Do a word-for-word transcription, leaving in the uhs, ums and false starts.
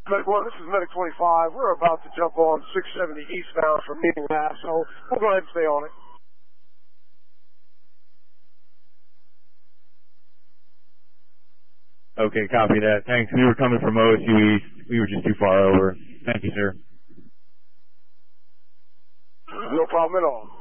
Medic one, this is Medic twenty-five. We're about to jump on six seventy eastbound from Meeting Pass, so we'll go ahead and stay on it. Okay, copy that. Thanks. We were coming from O S U East. We were just too far over. Thank you, sir. No problem at all.